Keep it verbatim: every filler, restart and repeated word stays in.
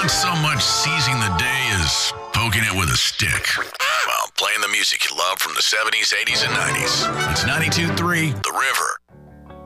not so much seizing the day as poking it with a stick. Well, playing the music you love from the seventies, eighties, and nineties. It's ninety-two point three The River.